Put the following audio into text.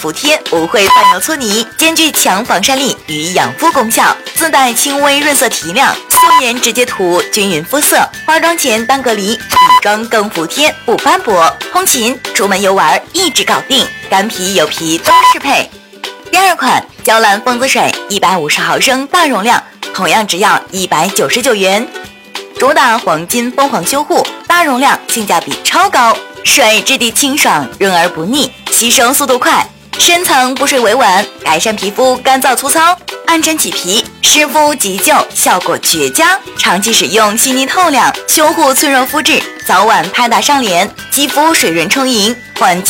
服贴不会泛油搓泥，兼具强防晒力与养肤功效，自带轻微润色提亮，素颜直接涂均匀肤色，化妆前当隔离，底妆更服帖不斑驳，通勤出门游玩一直搞定，干皮油皮都适配。第二款娇兰蜂子水150毫升大容量，同样只要199元，主打黄金凤凰修护，大容量，性价比超高，水质地清爽，润而不腻，吸收速度快，深层补水维稳，改善皮肤干燥粗糙、暗沉起皮、湿敷急救，效果绝佳。长期使用细腻透亮，修护脆弱肤质，早晚拍打上脸，肌肤水润充盈，缓